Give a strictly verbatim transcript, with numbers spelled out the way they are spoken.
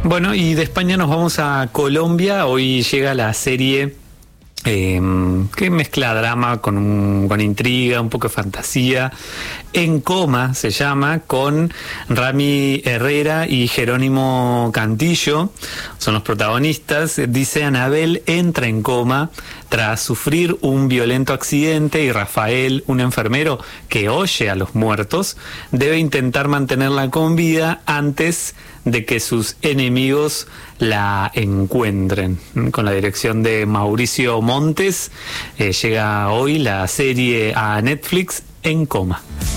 Bueno, y de España nos vamos a Colombia. Hoy llega la serie eh, que mezcla drama con, un, con intriga, un poco de fantasía. En Coma se llama, con Rami Herrera y Jerónimo Cantillo. Son los protagonistas. Dice: Anabel entra en coma tras sufrir un violento accidente y Rafael, un enfermero que oye a los muertos, debe intentar mantenerla con vida antes de que sus enemigos la encuentren. Con la dirección de Mauricio Montes, eh, llega hoy la serie a Netflix, En Coma.